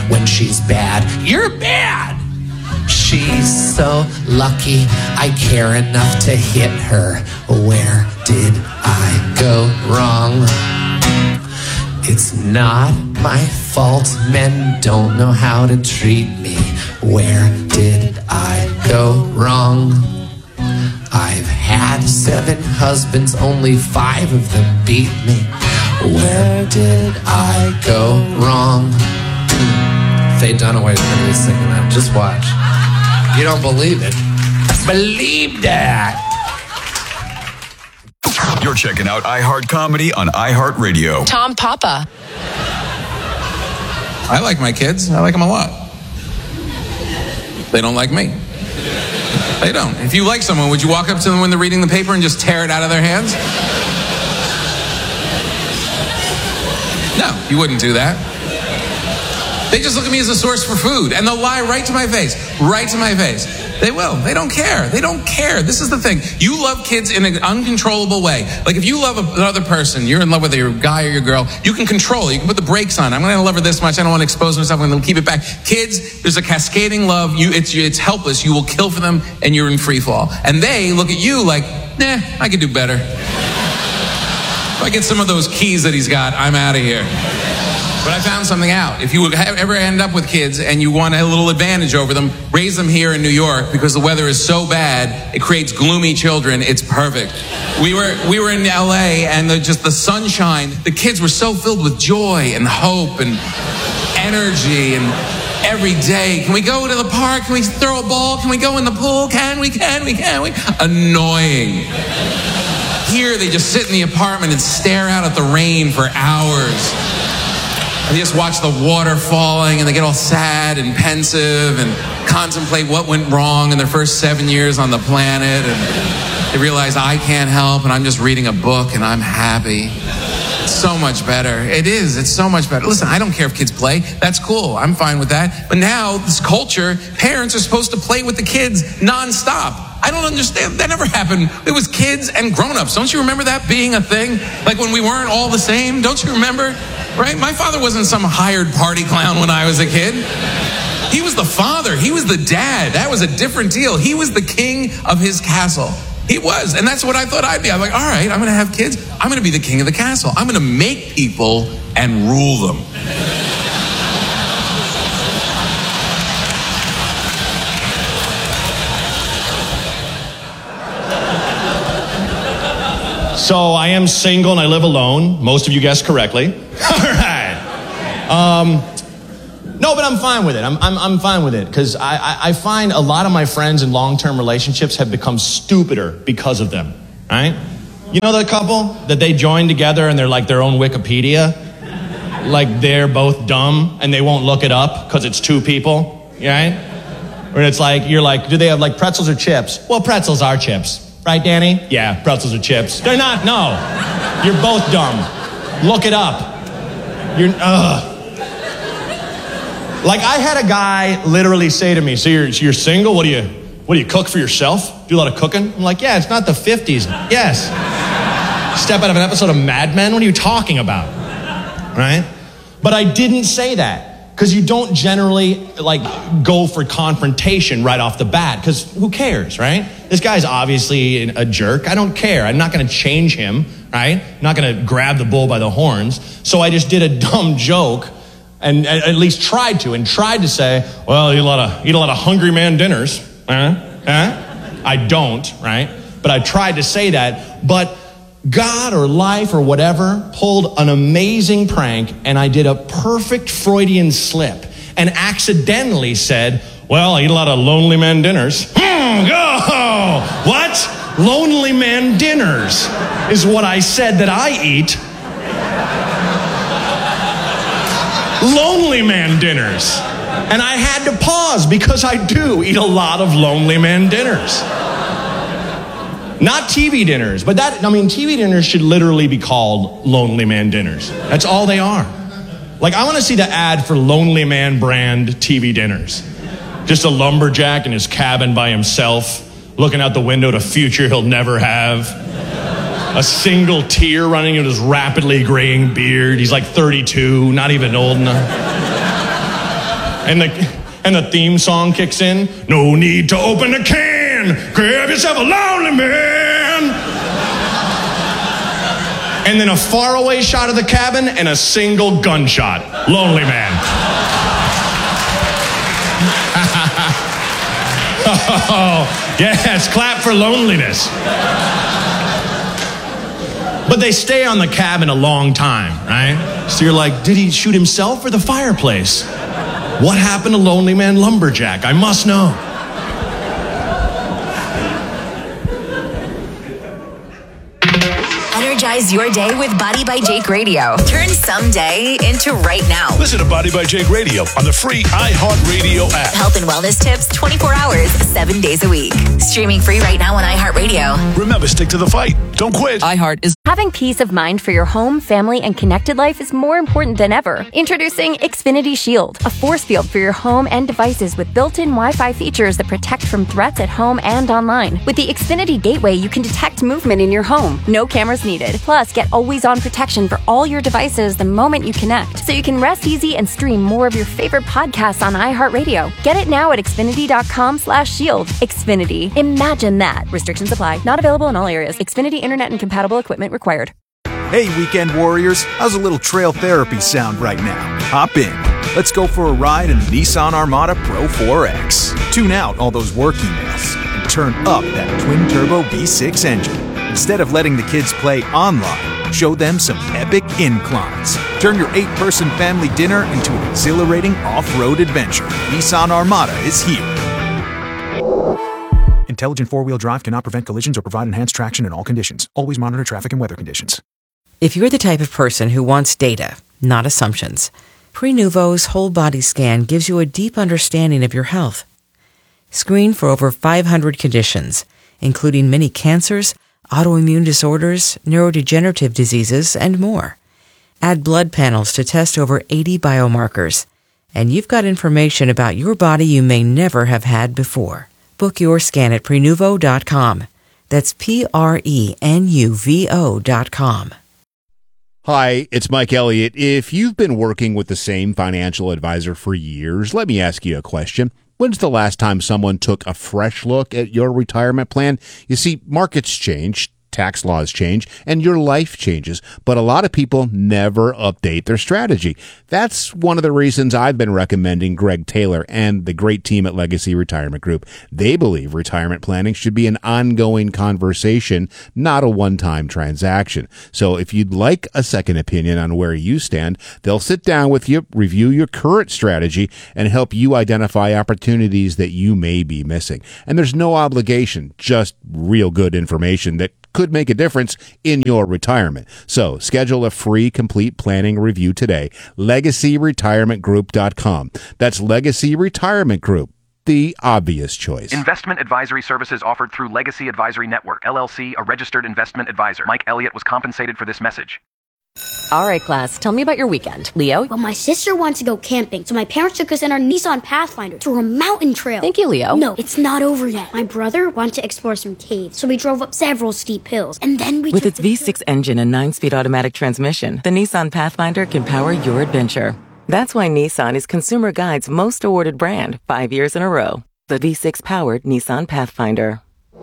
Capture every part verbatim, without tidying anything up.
when she's bad. You're bad! She's so lucky I care enough to hit her. Where did I go wrong? It's not my fault men don't know how to treat me. Where did I go wrong? I've had seven husbands, only five of them beat me. Where did I go wrong? Faye Dunaway's gonna be singing that. Just watch. You don't believe it? Believe that! You're checking out iHeart Comedy on iHeartRadio. Tom Papa. I like my kids. I like them a lot. They don't like me. They don't. If you like someone, would you walk up to them when they're reading the paper and just tear it out of their hands? No, you wouldn't do that. They just look at me as a source for food, and they'll lie right to my face. Right to my face. They will. They don't care. They don't care. This is the thing. You love kids in an uncontrollable way. Like if you love another person, you're in love with your guy or your girl, you can control it. You can put the brakes on. I'm going to love her this much. I don't want to expose myself. I'm going to keep it back. Kids, there's a cascading love. You, it's, it's helpless. You will kill for them, and you're in free fall. And they look at you like, nah, I could do better. If I get some of those keys that he's got, I'm out of here. But I found something out. If you ever end up with kids and you want a little advantage over them, raise them here in New York because the weather is so bad, it creates gloomy children. It's perfect. We were we were in L A and the, just the sunshine, the kids were so filled with joy and hope and energy and every day. Can we go to the park? Can we throw a ball? Can we go in the pool? Can we? Can we? Can we? Annoying. Here they just sit in the apartment and stare out at the rain for hours. They just watch the water falling and they get all sad and pensive and contemplate what went wrong in their first seven years on the planet. And they realize I can't help and I'm just reading a book and I'm happy. It's so much better. It is. It's so much better. Listen, I don't care if kids play. That's cool. I'm fine with that. But now, this culture, parents are supposed to play with the kids nonstop. I don't understand. That never happened. It was kids and grown-ups. Don't you remember that being a thing? Like when we weren't all the same? Don't you remember? Right? My father wasn't some hired party clown when I was a kid. He was the father. He was the dad. That was a different deal. He was the king of his castle. He was. And that's what I thought I'd be. I'm like, all right, I'm going to have kids. I'm going to be the king of the castle. I'm going to make people and rule them. So I am single and I live alone. Most of you guessed correctly. All right. Um, no, but I'm fine with it. I'm I'm, I'm fine with it because I, I, I find a lot of my friends in long-term relationships have become stupider because of them. Right? You know the couple that they join together and they're like their own Wikipedia? Like they're both dumb and they won't look it up because it's two people. Right? Or it's like, you're like, do they have like pretzels or chips? Well, pretzels are chips. Right, Danny? Yeah, pretzels or chips. They're not, no. You're both dumb. Look it up. You're, ugh. Like, I had a guy literally say to me, so you're, you're single? What do you, what do you cook for yourself? Do a lot of cooking? I'm like, yeah, it's not the fifties. Yes. Step out of an episode of Mad Men? What are you talking about? Right? But I didn't say that. Because you don't generally, like, go for confrontation right off the bat. Because who cares, right? This guy's obviously a jerk. I don't care. I'm not going to change him, right? I'm not going to grab the bull by the horns. So I just did a dumb joke, and at least tried to, and tried to say, well, eat a lot of, eat a lot of hungry man dinners. Huh? Huh? I don't, right? But I tried to say that. But God or life or whatever pulled an amazing prank, and I did a perfect Freudian slip and accidentally said, well, I eat a lot of lonely man dinners. Hmm, oh, what? Lonely man dinners is what I said that I eat. Lonely man dinners. And I had to pause because I do eat a lot of lonely man dinners. Not T V dinners, but that, I mean, T V dinners should literally be called Lonely Man dinners. That's all they are. Like, I want to see the ad for Lonely Man brand T V dinners. Just a lumberjack in his cabin by himself, looking out the window to future he'll never have. A single tear running in his rapidly graying beard. He's like thirty-two, not even old enough. And the and the theme song kicks in. No need to open a can. Grab yourself a lonely man. And then a faraway shot of the cabin and a single gunshot. Lonely man. Oh, yes, clap for loneliness. But they stay on the cabin a long time, right? So you're like, did he shoot himself or the fireplace? What happened to Lonely Man Lumberjack? I must know. Energize your day with Body by Jake Radio. Turn someday into right now. Listen to Body by Jake Radio on the free iHeartRadio app. Health and wellness tips twenty-four hours, seven days a week. Streaming free right now on iHeartRadio. Remember, stick to the fight. Don't quit. iHeart is... Having peace of mind for your home, family, and connected life is more important than ever. Introducing Xfinity Shield, a force field for your home and devices with built-in Wi-Fi features that protect from threats at home and online. With the Xfinity Gateway, you can detect movement in your home. No cameras needed. Plus, get always-on protection for all your devices the moment you connect, so you can rest easy and stream more of your favorite podcasts on iHeartRadio. Get it now at Xfinity.com slash shield. Xfinity. Imagine that. Restrictions apply. Not available in all areas. Xfinity Internet and compatible equipment required. Hey, weekend warriors. How's a little trail therapy sound right now? Hop in. Let's go for a ride in the Nissan Armada Pro four X. Tune out all those work emails and turn up that twin-turbo V six engine. Instead of letting the kids play online, show them some epic inclines. Turn your eight-person family dinner into an exhilarating off-road adventure. Nissan Armada is here. Intelligent four-wheel drive cannot prevent collisions or provide enhanced traction in all conditions. Always monitor traffic and weather conditions. If you're the type of person who wants data, not assumptions, Prenuvo's whole body scan gives you a deep understanding of your health. Screen for over five hundred conditions, including many cancers, autoimmune disorders, neurodegenerative diseases, and more. Add blood panels to test over eighty biomarkers, and you've got information about your body you may never have had before. Book your scan at Prenuvo dot com. That's P R E N U V O dot com. Hi, it's Mike Elliott. If you've been working with the same financial advisor for years, let me ask you a question. When's the last time someone took a fresh look at your retirement plan? You see, markets change, tax laws change, and your life changes, but a lot of people never update their strategy. That's one of the reasons I've been recommending Greg Taylor and the great team at Legacy Retirement Group. They believe retirement planning should be an ongoing conversation, not a one-time transaction. So if you'd like a second opinion on where you stand, they'll sit down with you, review your current strategy, and help you identify opportunities that you may be missing. And there's no obligation, just real good information that could make a difference in your retirement. So schedule a free complete planning review today. Legacy Retirement Group dot com. That's Legacy Retirement Group, the obvious choice. Investment advisory services offered through Legacy Advisory Network, L L C, a registered investment advisor. Mike Elliott was compensated for this message. All right, class, tell me about your weekend. Leo? Well, my sister wanted to go camping, so my parents took us in our Nissan Pathfinder to a mountain trail. Thank you, Leo. No, it's not over yet. My brother wanted to explore some caves, so we drove up several steep hills, and then we With its V six engine and nine-speed automatic transmission, the Nissan Pathfinder can power your adventure. That's why Nissan is Consumer Guide's most awarded brand five years in a row. The V six-powered Nissan Pathfinder.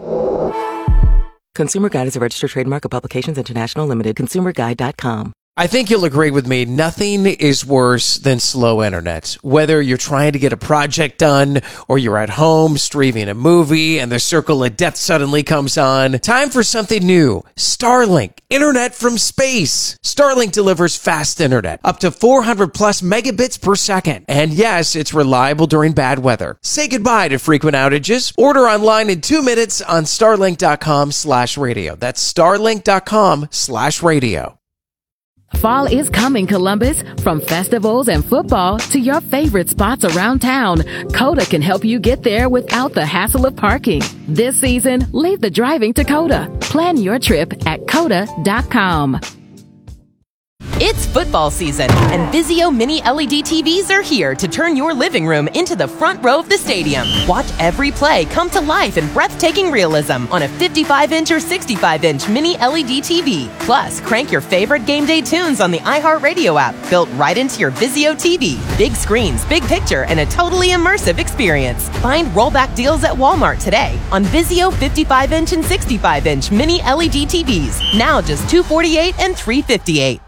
Consumer Guide is a registered trademark of Publications International Limited. consumer guide dot com. I think you'll agree with me. Nothing is worse than slow internet. Whether you're trying to get a project done or you're at home streaming a movie and the circle of death suddenly comes on. Time for something new. Starlink. Internet from space. Starlink delivers fast internet. Up to four hundred plus megabits per second. And yes, it's reliable during bad weather. Say goodbye to frequent outages. Order online in two minutes on starlink.com slash radio. That's starlink.com slash radio. Fall is coming, Columbus. From festivals and football to your favorite spots around town, Coda can help you get there without the hassle of parking. This season, leave the driving to Coda. Plan your trip at coda dot com. It's football season, and Vizio Mini L E D T Vs are here to turn your living room into the front row of the stadium. Watch every play come to life in breathtaking realism on a fifty-five inch or sixty-five inch Mini L E D T V. Plus, crank your favorite game day tunes on the iHeartRadio app, built right into your Vizio T V. Big screens, big picture, and a totally immersive experience. Find rollback deals at Walmart today on Vizio fifty-five inch and sixty-five inch Mini L E D T Vs. Now just two hundred forty-eight dollars and three hundred fifty-eight dollars.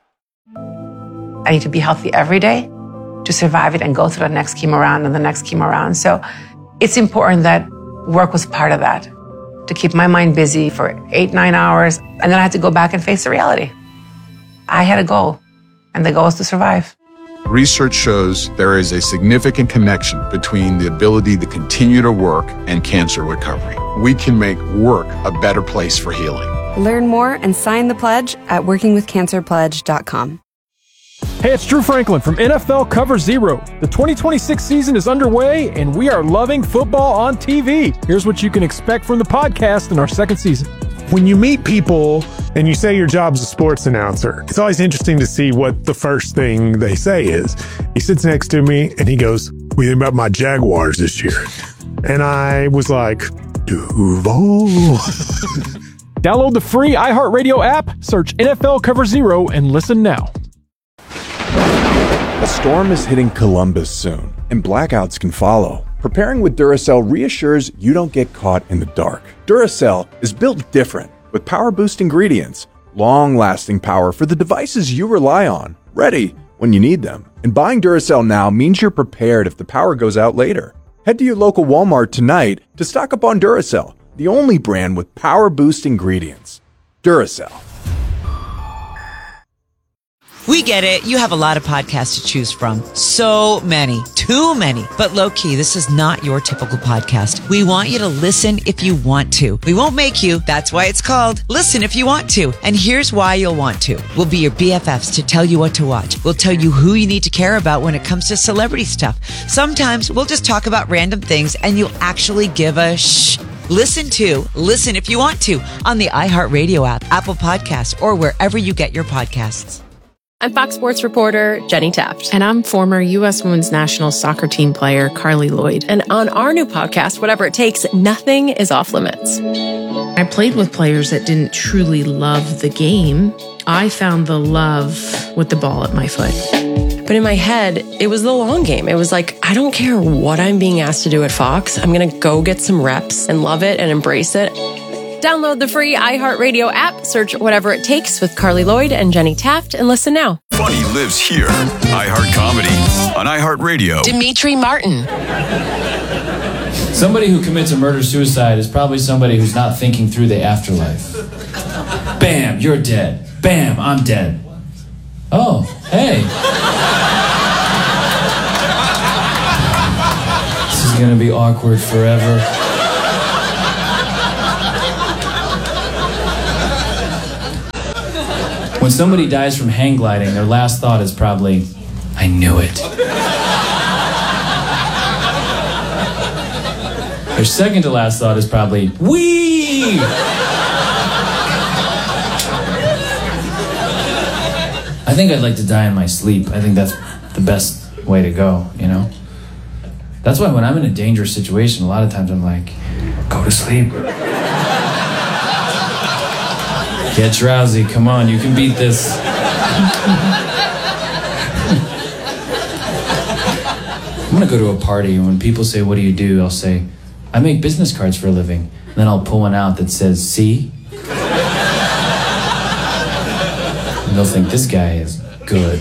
I need to be healthy every day to survive it and go through the next chemo round and the next chemo round. So it's important that work was part of that, to keep my mind busy for eight, nine hours. And then I had to go back and face the reality. I had a goal, and the goal is to survive. Research shows there is a significant connection between the ability to continue to work and cancer recovery. We can make work a better place for healing. Learn more and sign the pledge at working with cancer pledge dot com. Hey, it's Drew Franklin from N F L Cover Zero. The twenty twenty-six season is underway, and we are loving football on T V. Here's what you can expect from the podcast in our second season. When you meet people and you say your job's a sports announcer, it's always interesting to see what the first thing they say is. He sits next to me and he goes, "What do you think about my Jaguars this year?" And I was like, Duval. Download the free iHeartRadio app, search N F L Cover Zero, and listen now. A storm is hitting Columbus soon, and blackouts can follow. Preparing with Duracell reassures you don't get caught in the dark. Duracell is built different, with power-boost ingredients, long-lasting power for the devices you rely on, ready when you need them. And buying Duracell now means you're prepared if the power goes out later. Head to your local Walmart tonight to stock up on Duracell, the only brand with power-boost ingredients. Duracell. We get it. You have a lot of podcasts to choose from. So many. Too many. But low-key, this is not your typical podcast. We want you to listen if you want to. We won't make you. That's why it's called Listen If You Want To. And here's why you'll want to. We'll be your B F Fs to tell you what to watch. We'll tell you who you need to care about when it comes to celebrity stuff. Sometimes we'll just talk about random things and you'll actually give a shh. Listen to Listen If You Want To on the iHeartRadio app, Apple Podcasts, or wherever you get your podcasts. I'm Fox Sports reporter Jenny Taft. And I'm former U S Women's National Soccer Team player Carly Lloyd. And on our new podcast, Whatever It Takes, nothing is off limits. I played with players that didn't truly love the game. I found the love with the ball at my foot. But in my head, it was the long game. It was like, I don't care what I'm being asked to do at Fox. I'm going to go get some reps and love it and embrace it. Download the free iHeartRadio app, search Whatever It Takes with Carly Lloyd and Jenny Taft, and listen now. Funny lives here. iHeart Comedy on iHeartRadio. Dimitri Martin. Somebody who commits a murder-suicide is probably somebody who's not thinking through the afterlife. Bam, you're dead. Bam, I'm dead. Oh, hey. This is going to be awkward forever. When somebody dies from hang gliding, their last thought is probably, I knew it. Their second to last thought is probably, wee! I think I'd like to die in my sleep. I think that's the best way to go, you know? That's why when I'm in a dangerous situation, a lot of times I'm like, go to sleep. Get drowsy, come on, you can beat this. I'm gonna go to a party, and when people say, what do you do? I'll say, I make business cards for a living. And then I'll pull one out that says, see? And they'll think, this guy is good.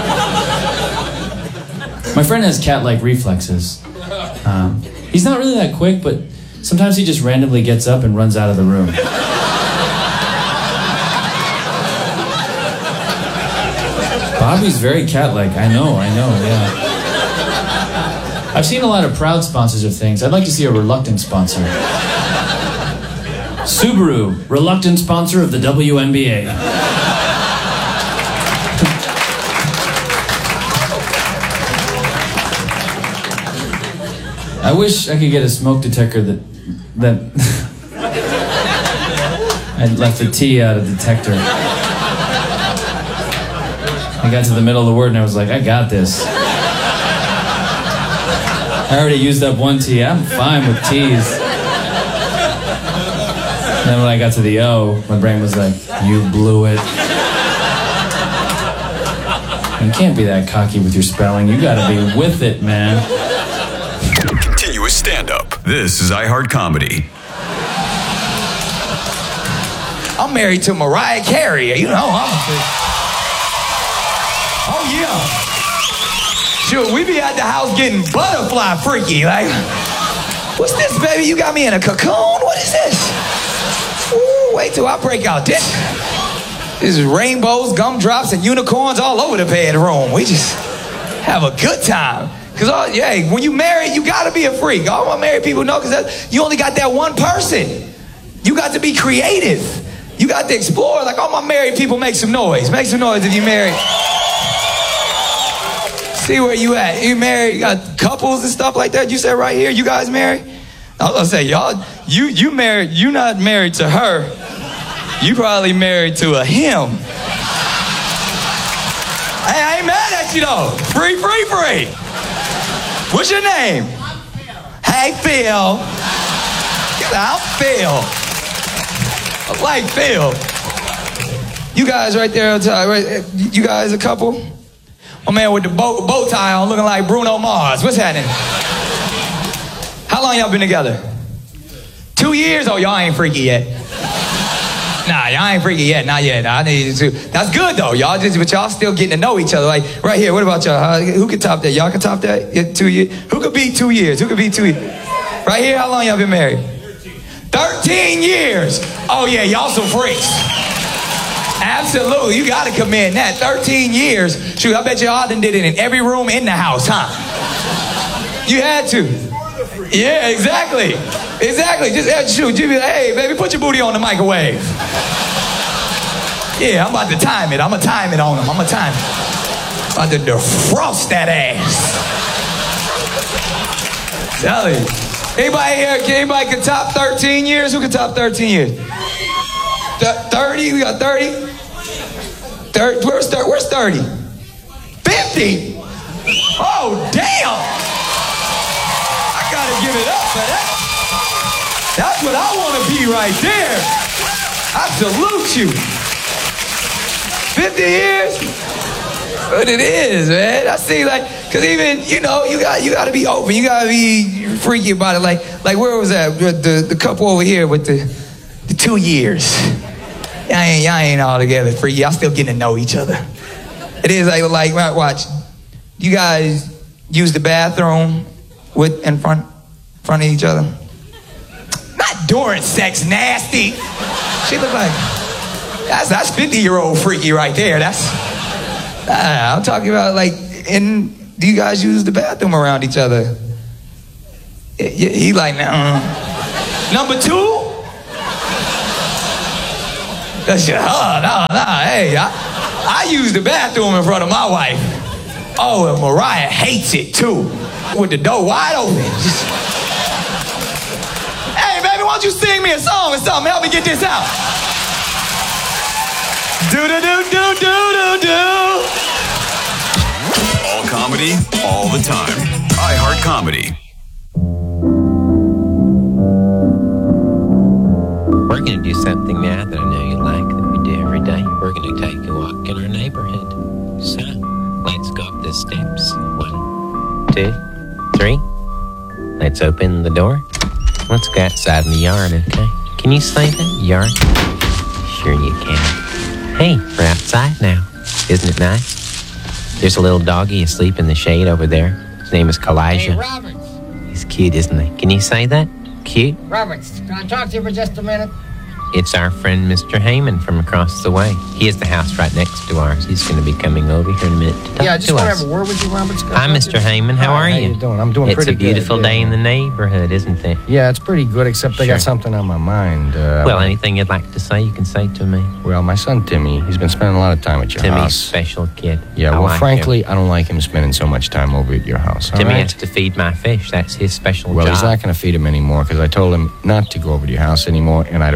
My friend has cat-like reflexes. Um, he's not really that quick, but sometimes he just randomly gets up and runs out of the room. Bobby's very cat-like. I know, I know, yeah. I've seen a lot of proud sponsors of things. I'd like to see a reluctant sponsor. Subaru, reluctant sponsor of the W N B A. I wish I could get a smoke detector that... that... I left the T out of detector. I got to the middle of the word and I was like, I got this. I already used up one T. I'm fine with T's. And then when I got to the O, my brain was like, you blew it. You can't be that cocky with your spelling. You gotta be with it, man. Continuous stand-up. This is iHeart Comedy. I'm married to Mariah Carey. You know, I'm... Oh, yeah. Sure, we be at the house getting butterfly freaky. Like, what's this, baby? You got me in a cocoon? What is this? Ooh, wait till I break out. This, this is rainbows, gumdrops, and unicorns all over the bedroom. We just have a good time. Because, oh, yeah, when you marry, you got to be a freak. All my married people know because you only got that one person. You got to be creative. You got to explore. Like, all my married people, make some noise. Make some noise if you married. See where you at. You married, you got couples and stuff like that. You said right here, you guys married? I was gonna say, y'all, you you married, you not married to her. You probably married to a him. Hey, I ain't mad at you though. Free, free, free. What's your name? Hey, Phil. You know, I'm Phil. I like Phil. You guys right there on top, right? You guys a couple? My man with the bow, bow tie on looking like Bruno Mars. What's happening? How long y'all been together? Two years? Oh, y'all ain't freaky yet. Nah, y'all ain't freaky yet. Not yet. I need you to. That's good, though. Y'all just, but y'all still getting to know each other. Like, right here, what about y'all? Uh, who can top that? Y'all can top that? Yeah, two years? Who could beat two years? Who could beat two years? Right here, how long y'all been married? thirteen years. Oh, yeah, y'all some freaks. Absolutely, you gotta commend that. thirteen years. Shoot, I bet you all done did it in every room in the house, huh? You had to. Yeah, exactly. Exactly. Just shoot, you be like, hey, baby, put your booty on the microwave. Yeah, I'm about to time it. I'm gonna time it on them. I'm gonna time it. I'm about to defrost that ass. Tell you. Anybody here, anybody can top thirteen years? Who can top thirteen years? thirty? We got thirty? thirty? Where's, where's thirty? fifty? Oh, damn! I gotta give it up for that. That's what I want to be right there. I salute you. fifty years? But it is, man. I see, like, because even, you know, you got you got to be open. You got to be freaky about it. Like, like where was that? The, the couple over here with the, the two years. Y'all ain't, y'all ain't all together freaky. Y'all still getting to know each other. It is like, like, watch. You guys use the bathroom with in front, front of each other. Not during sex, nasty. She look like, that's that's fifty-year-old freaky right there. That's, uh, I'm talking about like, in, do you guys use the bathroom around each other? He, he like, nah. Number two? That's your, oh, no, no, hey, I, I use the bathroom in front of my wife. Oh, and Mariah hates it too. With the door wide open. Just, hey, baby, why don't you sing me a song or something? Help me get this out. Do-do-do-do-do-do-do. All comedy, all the time. iHeart Comedy. We're going to do something now that I know you like that we do every day. We're going to take a walk in our neighborhood. So, let's go up the steps. One, two, three. Let's open the door. Let's go outside in the yard, okay? Can you say that? Yard? Sure you can. Hey, we're outside now. Isn't it nice? There's a little doggy asleep in the shade over there. His name is Kalijah. Hey, Roberts. He's cute, isn't he? Can you say that? Cute? Roberts, can I talk to you for just a minute? It's our friend Mister Heyman from across the way. He has the house right next to ours. He's going to be coming over here in a minute to talk yeah, I just to want us. to have a word with you, Roberts. Hi, Mister Heyman. How Hi, are how you? you doing? I'm doing it's pretty good. It's a beautiful good, day yeah. in the neighborhood, isn't it? Yeah, it's pretty good, except I got something on my mind. Uh, Well, anything you'd like to say, you can say to me. Well, my son Timmy, he's been spending a lot of time at your Timmy's house. special kid. Yeah, I well, like frankly, him. I don't like him spending so much time over at your house. all Timmy right? has to feed my fish. That's his special Well, job. he's not going to feed him anymore because I told him not to go over to your house anymore, and I'd appreciate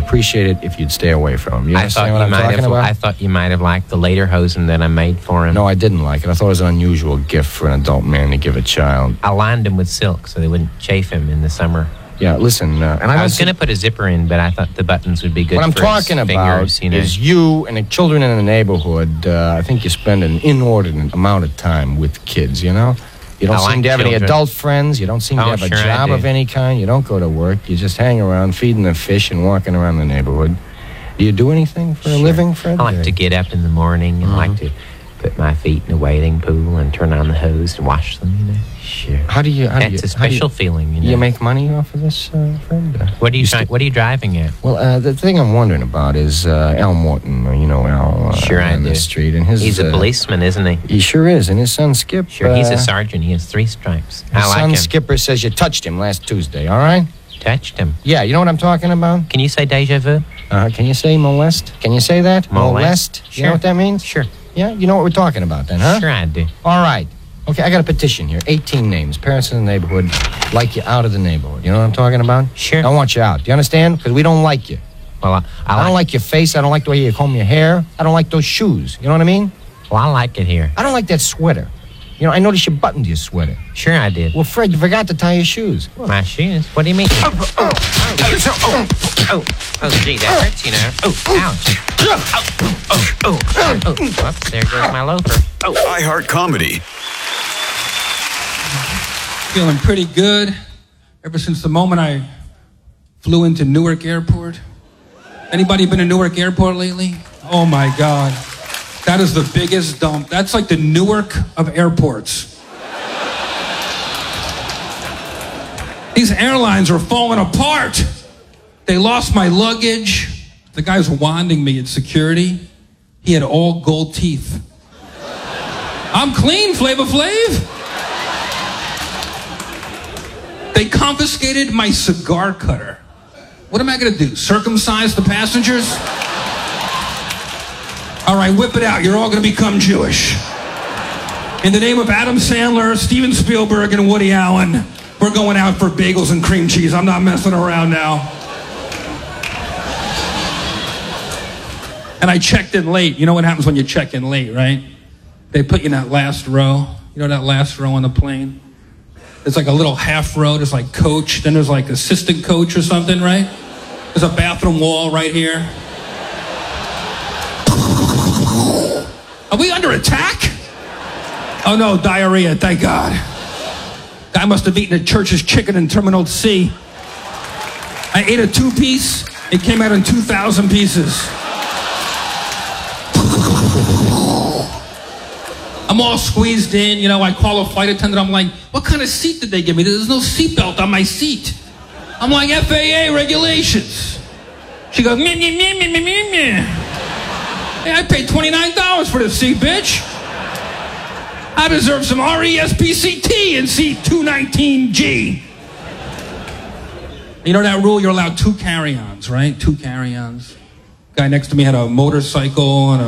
it if you'd stay away from him. You I understand thought what you I'm might talking have. about? I thought you might have liked the lederhosen that I made for him. No, I didn't like it. I thought it was an unusual gift for an adult man to give a child. I lined them with silk so they wouldn't chafe him in the summer. Yeah, listen. Uh, And I, I was going to put a zipper in, but I thought the buttons would be good. What I'm for talking his about fingers, you know. is you and the children in the neighborhood. Uh, I think you spend an inordinate amount of time with kids, you know? You don't I seem like to have any children. adult friends. You don't seem Oh, to have sure a I job do. of any kind. You don't go to work. You just hang around feeding the fish and walking around the neighborhood. Do you do anything for a living, Fred? I like to get up in the morning and like to put my feet in a wading pool and turn on the hose and wash them, you know. Sure. How do you... How do That's you, a how do you- special feeling, you know. You make money off of this, uh, Fred? Uh, What are you, try- What are you driving at? Well, uh, the thing I'm wondering about is uh, Al Morton, uh, you know, Al uh, Sure I on do. the street. And his, He's a uh, policeman, isn't he? He sure is. And his son, Skip... Sure, he's uh, a sergeant. He has three stripes. His I like son, him. Skipper, says you touched him last Tuesday, all right? Touched him? Yeah, you know what I'm talking about? Can you say deja vu? Uh, can you say molest? Can you say that? Molest? You know Sure. what that means? Sure. Yeah, you know what we're talking about then, huh? Sure I do. All right. Okay, I got a petition here. eighteen names. Parents in the neighborhood like you out of the neighborhood. You know what I'm talking about? Sure. I want you out. Do you understand? Because we don't like you. Well, I, I, I don't like your face. I don't like the way you comb your hair. I don't like those shoes. You know what I mean? Well, I like it here. I don't like that sweater. You know, I noticed you buttoned your sweater. Sure I did. Well, Fred, you forgot to tie your shoes. My shoes? What do you mean? Oh, oh, oh, oh, oh, gee, that hurts, you know. Oh, ouch. Oh, oh, oh, oh, oh. Whoops, there goes my loafer. Oh. iHeart Comedy. Feeling pretty good ever since the moment I flew into Newark Airport. Anybody been to Newark Airport lately? Oh my God. That is the biggest dump. That's like the Newark of airports. These airlines are falling apart. They lost my luggage. The guy's wanding me at security. He had all gold teeth. I'm clean, Flavor Flav. They confiscated my cigar cutter. What am I gonna do? Circumcise the passengers? All right, whip it out. You're all gonna become Jewish. In the name of Adam Sandler, Steven Spielberg, and Woody Allen, we're going out for bagels and cream cheese. I'm not messing around now. And I checked in late. You know what happens when you check in late, right? They put you in that last row. You know that last row on the plane? It's like a little half row. There's like coach. Then there's like assistant coach or something, right? There's a bathroom wall right here. Are we under attack? Oh no, diarrhea, thank God. Guy must have eaten a church's chicken in Terminal C. I ate a two-piece. It came out in two thousand pieces. I'm all squeezed in, you know, I call a flight attendant, I'm like, what kind of seat did they give me? There's no seatbelt on my seat. I'm like, F A A regulations. She goes, meh, meh, meh, meh, meh, meh, meh. Hey, I paid twenty-nine dollars for this seat, bitch. I deserve some R E S P C T in seat two nineteen G. You know that rule, you're allowed two carry-ons, right? Two carry-ons. Guy next to me had a motorcycle and a